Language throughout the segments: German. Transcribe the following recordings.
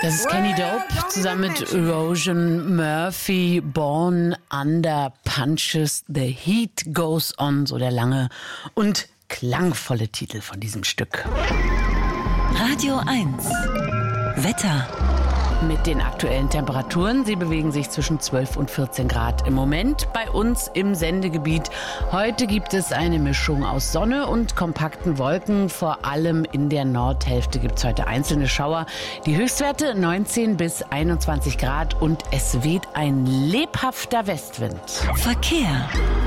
Das ist Kenny Dope zusammen mit Erosion Murphy, Born Under Punches, The Heat Goes On, so der lange und klangvolle Titel von diesem Stück. Radio 1 Wetter. Mit den aktuellen Temperaturen. Sie bewegen sich zwischen 12 und 14 Grad im Moment bei uns im Sendegebiet. Heute gibt es eine Mischung aus Sonne und kompakten Wolken. Vor allem in der Nordhälfte gibt es heute einzelne Schauer. Die Höchstwerte 19 bis 21 Grad und es weht ein lebhafter Westwind. Verkehr.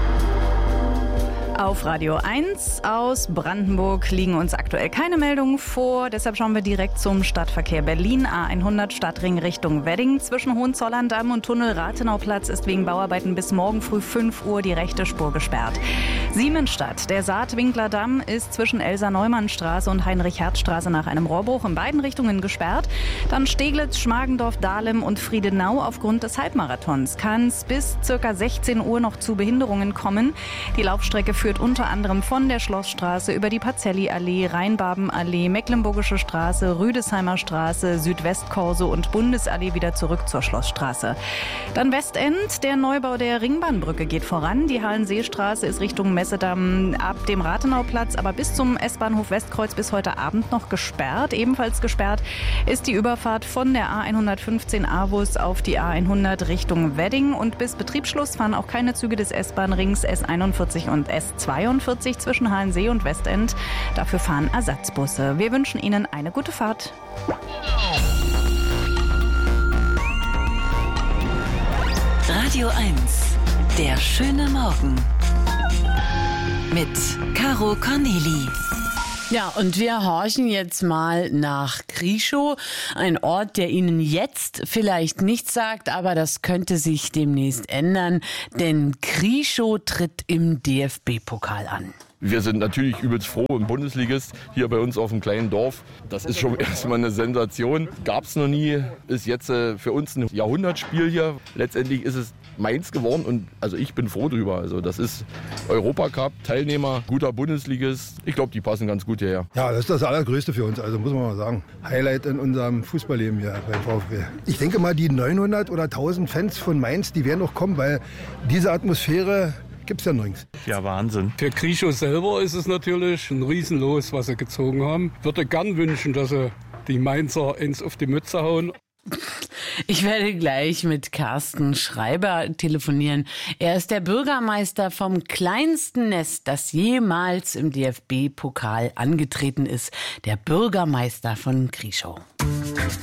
Auf Radio 1 aus Brandenburg liegen uns aktuell keine Meldungen vor. Deshalb schauen wir direkt zum Stadtverkehr Berlin. A100 Stadtring Richtung Wedding. Zwischen Hohenzollern-Damm und Tunnel Rathenauplatz ist wegen Bauarbeiten bis morgen früh 5 Uhr die rechte Spur gesperrt. Siemensstadt. Der Saatwinkler Damm ist zwischen Elsa-Neumann-Straße und Heinrich-Herz-Straße nach einem Rohrbruch in beiden Richtungen gesperrt. Dann Steglitz, Schmargendorf, Dahlem und Friedenau. Aufgrund des Halbmarathons kann es bis ca. 16 Uhr noch zu Behinderungen kommen. Die Laufstrecke führt unter anderem von der Schlossstraße über die Pacelli-Allee, Rheinbabenallee, Mecklenburgische Straße, Rüdesheimer Straße, Südwestkorso und Bundesallee wieder zurück zur Schlossstraße. Dann Westend. Der Neubau der Ringbahnbrücke geht voran. Die Hallenseestraße ist Richtung Messedamm ab dem Rathenauplatz, aber bis zum S-Bahnhof Westkreuz bis heute Abend noch gesperrt. Ebenfalls gesperrt ist die Überfahrt von der A115 Avus auf die A100 Richtung Wedding. Und bis Betriebsschluss fahren auch keine Züge des S-Bahn-Rings S41 und S42 zwischen Halensee und Westend. Dafür fahren Ersatzbusse. Wir wünschen Ihnen eine gute Fahrt. Radio 1, der schöne Morgen. Mit Caro Corneli. Ja, und wir horchen jetzt mal nach Krieschow, ein Ort, der Ihnen jetzt vielleicht nichts sagt, aber das könnte sich demnächst ändern, denn Krieschow tritt im DFB-Pokal an. Wir sind natürlich übelst froh, ein Bundesligist hier bei uns auf dem kleinen Dorf. Das ist schon erstmal eine Sensation. Gab's noch nie, ist jetzt für uns ein Jahrhundertspiel hier. Letztendlich ist es meins geworden und also ich bin froh drüber. Also das ist Europacup-Teilnehmer, guter Bundesligist. Ich glaube, die passen ganz gut hierher. Ja, das ist das Allergrößte für uns, also muss man mal sagen. Highlight in unserem Fußballleben hier beim VfB. Ich denke mal, die 900 oder 1000 Fans von Mainz, die werden noch kommen, weil diese Atmosphäre gibt's ja nirgends. Ja, Wahnsinn. Für Krieschow selber ist es natürlich ein Riesenlos, was sie gezogen haben. Ich würde gern wünschen, dass sie die Mainzer ins auf die Mütze hauen. Ich werde gleich mit Carsten Schreiber telefonieren. Er ist der Bürgermeister vom kleinsten Nest, das jemals im DFB-Pokal angetreten ist. Der Bürgermeister von Krieschow.